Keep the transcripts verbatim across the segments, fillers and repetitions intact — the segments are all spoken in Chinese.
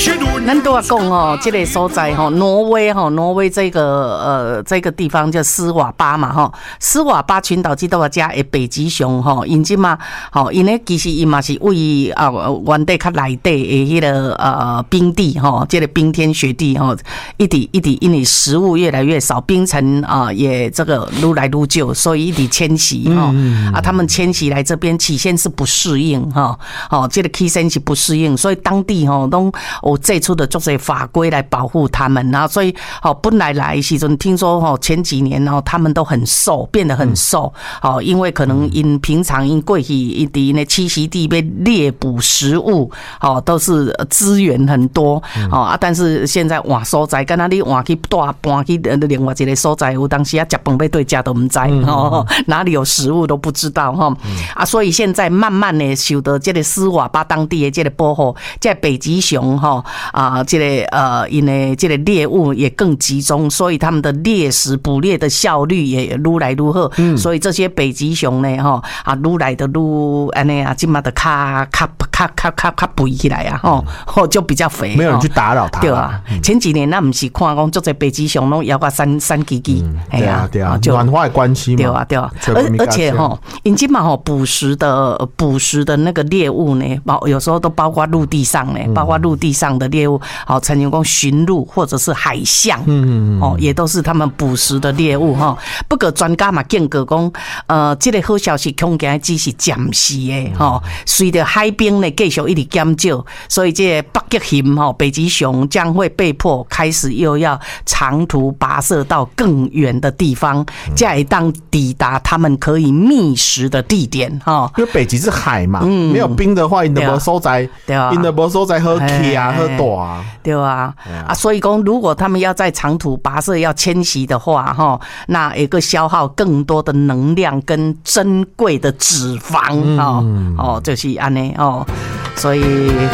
咱都要讲哦，这个所在哈，挪威哈，挪威这个呃这个地方叫斯瓦巴嘛哈，斯瓦巴群岛这度加的北极熊哈，因即嘛，吼，因咧其实伊嘛是位啊原地较内底的迄个呃冰地哈，这个冰天雪地哈，一直一直因为食物越来越少，冰层啊也这个愈来愈旧，所以一直迁徙哈，啊他们迁徙来这边起先是不适应哈，哦这个起先是不适应，所以当地哈都有这出的足侪法规来保护他们，然后所以哦本来来时阵听说哦前几年哦他们都很瘦，变得很瘦哦，因为可能因平常因过去因伫那栖息地被猎捕食物哦都是资源很多哦啊，但是现在换所在，敢若你换去大搬去另外一个所在，有当时啊食饭要对家都唔知哦，哪里有食物都不知道哈啊，所以现在慢慢的受到这个斯瓦巴当地的这个保护，这个北极熊哈啊，这个呃，因为这个猎物也更集中，所以他们的猎食捕猎的效率也愈来愈好，嗯、所以这些北极熊呢，哈啊，愈来的愈安尼啊，今嘛的卡卡卡卡卡卡肥起来啊，吼、哦，就比较肥， 没有人去打扰它， 对啊。嗯、前几年那不是看讲，做这北极熊拢摇个三三几几， 哎呀，对啊，暖化的关系嘛， 对啊对啊，而而且哈，因今嘛吼捕食的捕食的那个猎物呢，包有时候都包括陆地上呢，包括陆地上的猎物，好，曾经讲驯鹿或者是海象，嗯嗯哦，也都是他们捕食的猎物哈。不过专家嘛警告讲，呃，这个好消息恐惊只是暂时的哈，随着海冰呢继续一直减少，所以这北极熊哈北极熊将会被迫开始又要长途跋涉到更远的地方，才会当抵达他们可以觅食的地点哈。 因为北极是海嘛，嗯、没有冰的话，因的无所在，因的无所在好起啊，好大啊， 对啊，啊，所以讲如果他们要在长途跋涉要迁徙的话，哈，那一个消耗更多的能量跟珍贵的脂肪，哦、嗯、哦，就是安尼哦，所以。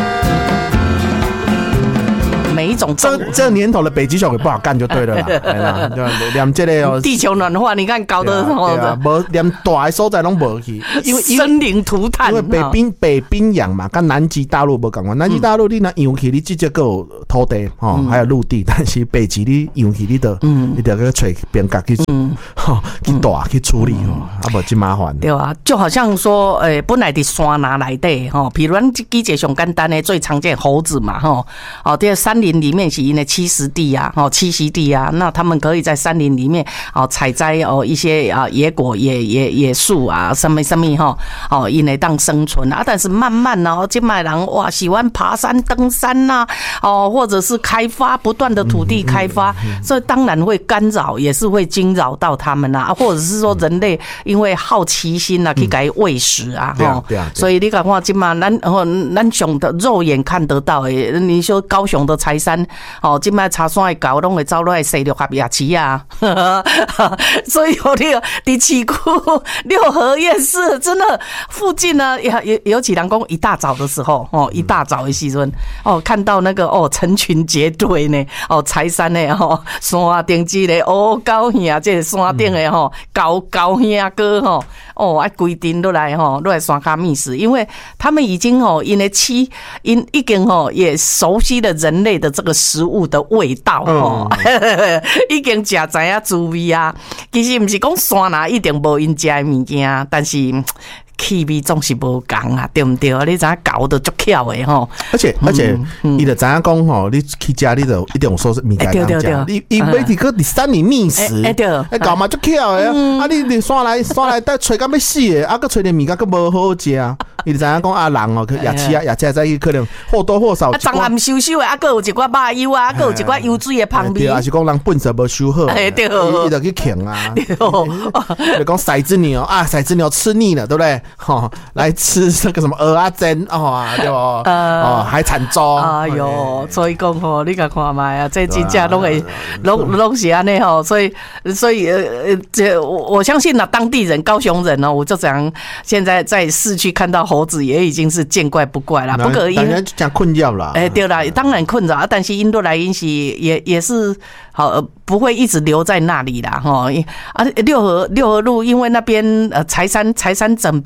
每一种这这年头的北极熊也不好干就对了啦，连这个地球暖化，你看搞得对啊，无连大的所在拢无去， 因为生灵涂炭， 因为北冰北冰洋嘛，跟南极大陆无共款。南极大陆你若游去，你直接个有土地哦，还有陆地，但是北极你游去你得，你得去找边角去，哈，去大去处理哦，啊无真麻烦。 对啊，就好像说，诶，本来伫山哪内底吼，比如咱举一个上简单的最常见猴子嘛，吼，哦，这山林里面是因的栖息地啊，哦，栖息地啊，那他们可以在山林里面哦采摘哦一些啊野果、野野野树啊，什么什么哈，哦，因来当生存啊。但是慢慢呢，哦，现在人哇喜欢爬山、登山呐、啊，哦，或者是开发不断的土地开发，所以当然会干扰，也是会惊扰到他们啊，或者是说人类因为好奇心啊，去给喂食啊，哈、嗯，所以你看看今嘛，咱哦咱上的肉眼看得到诶，你说高雄的柴山。哦，今摆茶山的狗拢会走落来西六合夜市啊，所以有那个第七股六合夜市真的附近呢，尤尤其人讲一大早的时候，哦，一大早的时阵，哦，看到那个哦成群结队呢，哦柴山的哦山顶之的哦高兄，这个山顶的吼高高兄哥吼，哦啊规定都来吼都来山骹觅食，因为他们已经哦因为吃因已经哦也熟悉了人类的这个。食物的味道哦，嗯、已经食知影滋味啊。其实不是讲山哪一定无因食的物件，但是气味总是无同啊，对不对？你知影搞得足巧的吼。 而且而且，伊就知影讲吼，你去家你就一定有说是物件通食。你伊每天去山里觅食，哎搞嘛足巧的啊！你你山来山来，带找到要死的，啊，佮找点物件佮无好食啊！伊就知影讲啊，人哦，去夜市啊，夜市再去可能或多或少。 啊，脏暗收收的，啊，佮有一寡肉油啊，佮有一寡油水的旁边。 对啊，是讲人本身无收好，哎对，伊就去啃啊。就讲骰子牛啊，骰子牛吃腻了，对不对？哦，来吃这个什么蚵仔煎哦，对不？哦，海产粥。 哎呦，所以讲吼，你甲看卖啊，这真正拢会拢拢是安尼吼，所以所以呃这我相信呢，当地人高雄人呢，我就讲现在在市区看到猴子也已经是见怪不怪了。不过因为讲困扰啦， 哎对啦，当然困扰，但是印度来因是也也是好不会一直留在那里啦哈。啊六合六合路因为那边呃柴山柴山整片。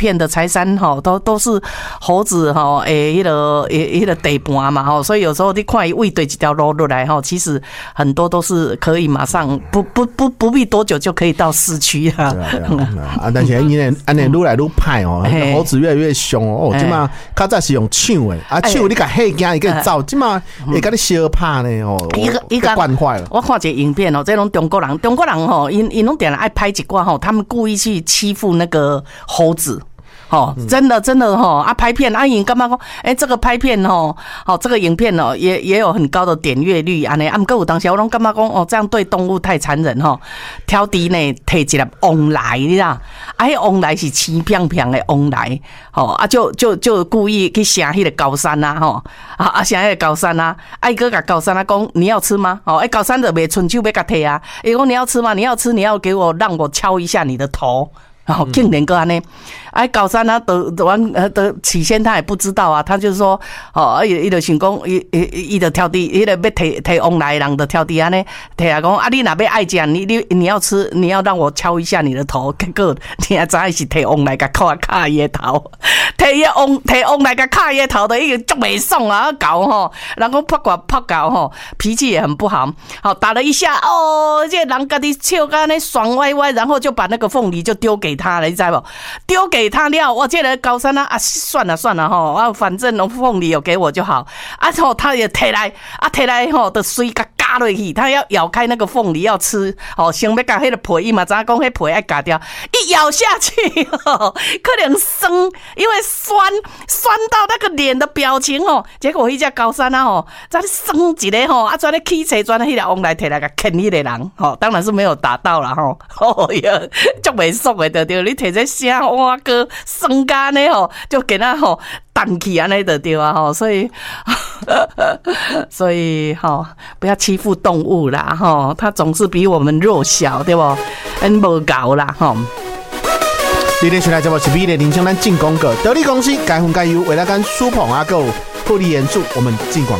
片的柴山哈，都都是猴子哈，诶，迄个诶，迄个地盘嘛哈，所以有时候你看伊喂对几条路落来哈，其实很多都是可以马上不不不不必多久就可以到市区啊。 对啊，对啊，啊，但是因为安尼愈来愈歹哦，猴子越来越凶哦。哦，即马较早是用抢的，啊，抢你甲吓惊伊个走，即马会甲你相拍呢哦，一个一个惯坏了。 我看一个影片哦，这种中国人，中国人吼，因因拢点爱拍一挂吼，他们故意去欺负那个猴子。哦，真的真的哈啊！拍片阿颖干嘛讲？哎，这个拍片哦，哦，这个影片哦，也也有很高的点阅率安尼。啊，不过有当时我拢干嘛讲哦，这样对动物太残忍哈。挑猪呢，摕一粒旺来，你知道？啊，迄旺来是青片片的旺来，吼啊，就就就故意去射迄个高山啊，吼啊啊，射迄个高山啊，啊，伊个甲高山啊讲你要吃吗？哦，哎，高山就袂伸手要甲摕啊，伊讲你要吃吗？你要吃，你要给我让我敲一下你的头。然后竟然个安尼，哎，高山啊，都都完呃，都起先他也不知道啊，他就是说，哦，伊伊就想讲，伊伊伊就挑滴，伊就要摕摕旺来人就挑滴安尼，摕啊讲啊，你若要爱食，你你你要吃，你要让我敲一下你的头，结果你也知伊是摕旺来甲敲敲伊的头，摕伊旺摕旺来甲敲伊的头的，伊个足袂爽啊，搞吼，人讲拍挂拍搞吼，脾气也很不好，好打了一下，哦，这人家己笑干那爽歪歪，然后就把那个凤梨就丢给他了，你知不？丢给他了，我这个高山啊，啊，算了算了吼，啊，反正龙凤梨有给我就好，啊，吼，他也摕来，啊，摕来吼的水甲夹落去，他要咬开那个凤梨要吃，哦，先要甲迄个皮，伊嘛知影讲迄皮爱夹掉，一咬下去，吼，可能酸，因为酸酸到那个脸的表情哦，结果迄只高山啊吼，在酸一个吼，啊，专咧起车专咧迄个往来摕来甲啃迄个人，吼，当然是没有打到啦吼，哦呀，足袂爽的，对对，你摕这啥碗糕酸干呢吼，就给他吼弹起安尼就对啊吼，所以所以吼不要欺负动物啦吼，它总是比我们弱小，对不？很无够啦吼。 你咧出来节目是美丽人生咱进广告，得力公司该分该优，为了跟苏鹏阿狗获利援助，我们进广。